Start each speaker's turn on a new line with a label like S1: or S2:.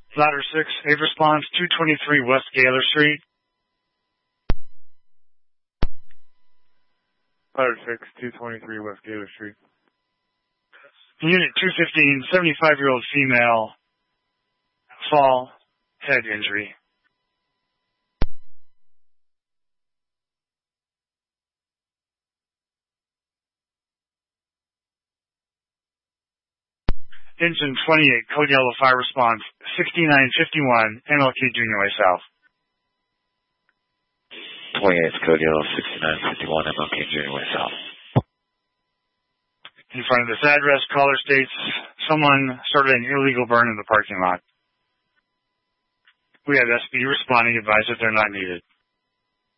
S1: Ladder 6, A response, 223 West Gaylor Street.
S2: Ladder 6, 223 West Gaylor Street.
S1: Unit 215, 75-year-old female, fall, head injury. Engine 28, Code Yellow Fire Response, 6951, MLK Junior Way South.
S3: 28th Code Yellow 6951, MLK Junior Way South.
S1: In front of this address, caller states someone started an illegal burn in the parking lot. We have SB responding, advised that they're not needed.